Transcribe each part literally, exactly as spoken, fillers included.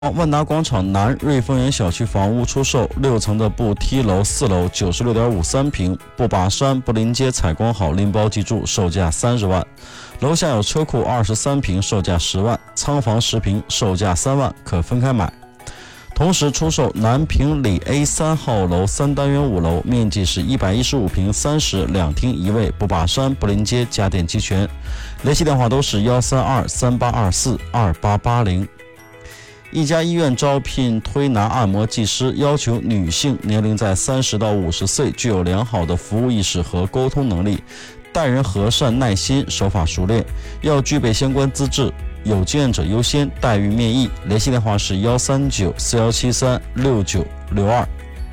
万达广场南瑞丰园小区房屋出售，六层的不梯楼四楼九十六点五三平，不把山不临街采光好拎包即住，售价三十万。楼下有车库二十三平，售价十万，仓房十平，售价三万，可分开买。同时出售南平里 A 三号楼三单元五楼，面积是一百一十五平，三室两厅一卫，不把山不临街，家电齐全。联系电话都是幺三二三八二四二八八零。一家医院招聘推拿按摩技师，要求女性，年龄在三十到五十岁，具有良好的服务意识和沟通能力，待人和善耐心，手法熟练，要具备相关资质，有经验者优先，待遇面议。联系电话是幺三九四幺七三六九六二。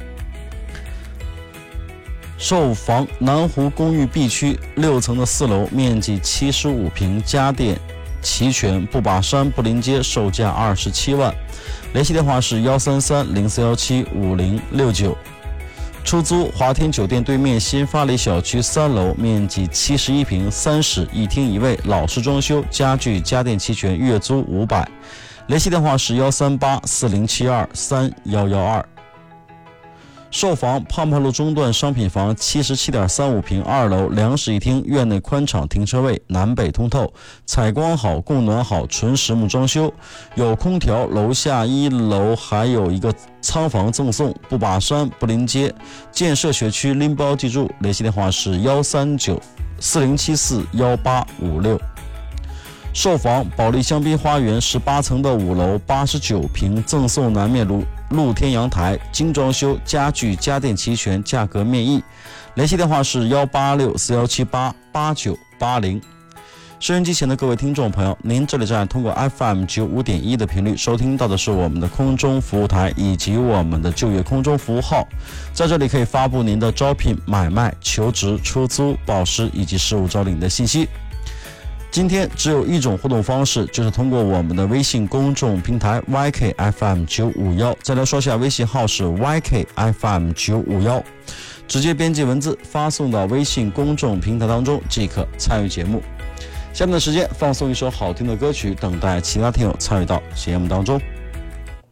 售房南湖公寓 B 区六层的四楼，面积七十五平，家电齐全，不把山不临街，售价二十七万。联系电话是幺三三零四幺七五零六九。出租华天酒店对面新发里小区三楼，面积七十一平，三室一厅一卫，老式装修，家具家电齐全，月租五百。联系电话是幺三八四零七二三幺幺二。售房胖胖路中段商品房七十七点三五平，二楼两室一厅，院内宽敞，停车位南北通透，采光好，供暖好，纯实木装修，有空调，楼下一楼还有一个仓房赠送，不把山不临街，建设学区拎包即住。联系电话是幺三九四零七四幺八五六。售房保利香槟花园十八层的五楼八十九平，赠送南面露露天阳台，精装修，家具家电齐全，价格面议。联系电话是幺八六四幺七八八九八零。收音机前的各位听众朋友，您这里正在通过 F M 九五点一 的频率收听到的是我们的空中服务台以及我们的就业空中服务号，在这里可以发布您的招聘、买卖、求职、出租、报失以及实务招领的信息。今天只有一种互动方式，就是通过我们的微信公众平台 Y K F M 九五一。再来说下微信号是 Y K F M 九五一，直接编辑文字发送到微信公众平台当中即可参与节目。下面的时间放送一首好听的歌曲，等待其他听友参与到节目当中。